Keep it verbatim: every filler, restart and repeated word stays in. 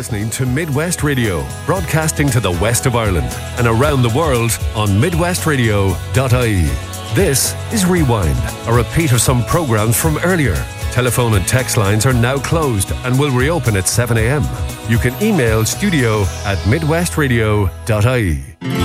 listening to Midwest Radio, broadcasting to the west of Ireland and around the world on midwest radio dot I E. This is Rewind, a repeat of some programs from earlier. Telephone and text lines are now closed and will reopen at seven a.m. You can email studio at midwest radio dot I E.